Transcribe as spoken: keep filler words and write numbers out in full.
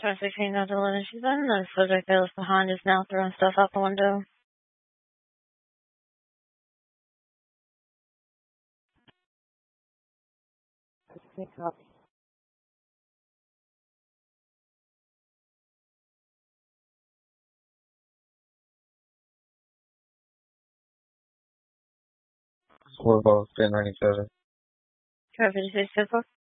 Try sixteen not to eleven. She's in the subject that was behind is now throwing stuff out the window. Four balls, ten ninety seven. Try fifty six so far.